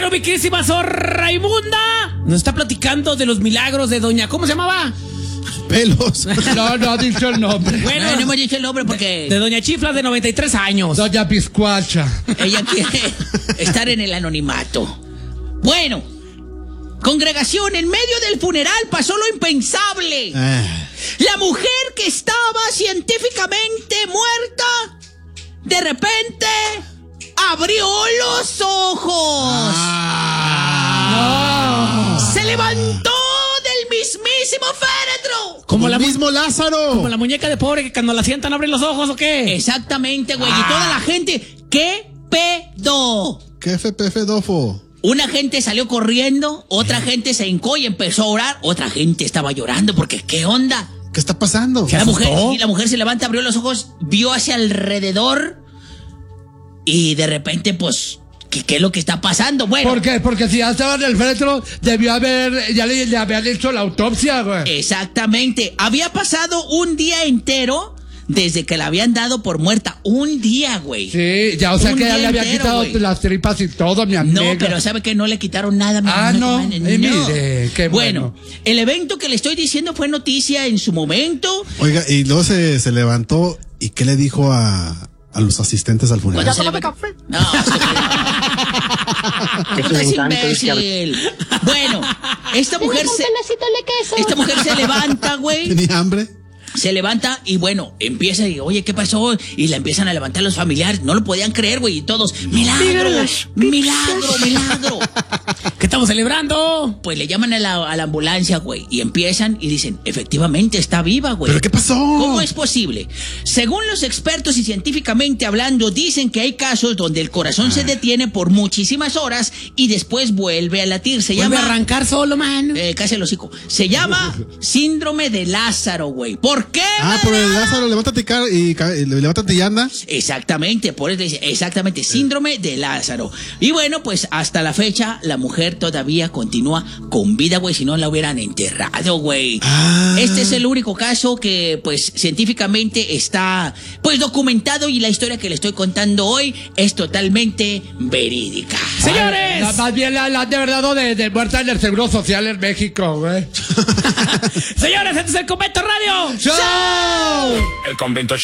Bueno, mi querísima Sor Raimunda nos está platicando de los milagros de doña... ¿Cómo se llamaba? Pelos. No ha dicho el nombre. Bueno, no hemos dicho el nombre porque... De doña Chiflas, de 93 años. Doña Piscuacha. Ella quiere estar en el anonimato. Bueno, congregación, en medio del funeral pasó lo impensable. La mujer que estaba científicamente muerta, de repente abrió los ojos. Se levantó del mismísimo féretro. Como el mismo Lázaro. Como la muñeca de pobre que cuando la sientan abre los ojos, ¿o qué? Exactamente, güey. Y toda la gente, ¿qué pedo? ¿Qué FPF-dofo? Una gente salió corriendo, otra gente se hincó y empezó a orar, otra gente estaba llorando porque ¿qué onda? ¿Qué está pasando? La mujer se levanta, abrió los ojos, vio hacia alrededor y de repente, pues, ¿qué es lo que está pasando? Bueno. ¿Por qué? Porque si ya estaba en el féretro, ya le habían hecho la autopsia, güey. Exactamente. Había pasado un día entero desde que la habían dado por muerta. Un día, güey. Sí, ya, o sea que ya le habían quitado las tripas y todo, mi amiga. No, pero ¿sabe que no le quitaron nada? No. Mire, qué bueno. El evento que le estoy diciendo fue noticia en su momento. Oiga, y luego se levantó, ¿y qué le dijo a los asistentes al funeral? Café? No, es imbécil. Bueno, esta mujer se levanta, güey. ¿Tenía hambre? Se levanta y bueno, empieza y oye, ¿qué pasó? Y la empiezan a levantar los familiares. No lo podían creer, güey. Y todos, milagro. ¿Qué estamos celebrando? Pues le llaman a la ambulancia, güey. Y empiezan y dicen, efectivamente está viva, güey. ¿Pero qué pasó? ¿Cómo es posible? Según los expertos y científicamente hablando, dicen que hay casos donde el corazón se detiene por muchísimas horas y después vuelve a latir. Vuelve a arrancar solo, man. Casi el hocico. Se llama síndrome de Lázaro, güey. ¿Por qué? Por el Lázaro, levántate y anda. Exactamente, por eso dice, exactamente, síndrome de Lázaro. Y bueno, pues hasta la fecha, la mujer todavía continúa con vida, güey, si no la hubieran enterrado, güey. Este es el único caso que, pues, científicamente está, pues, documentado y la historia que le estoy contando hoy es totalmente verídica. ¡Señores! Más bien la de verdad de muerta en el Seguro Social en México, güey. Señores, este es el Convento Radio. ¡Chao! El Convento